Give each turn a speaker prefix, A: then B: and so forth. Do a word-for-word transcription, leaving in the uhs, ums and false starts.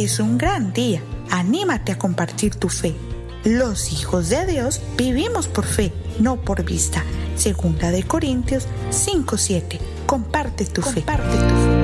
A: es un gran día. Anímate a compartir tu fe. Los hijos de Dios vivimos por fe, no por vista. Segunda de Corintios cinco siete. Comparte tu fe. Comparte tu fe.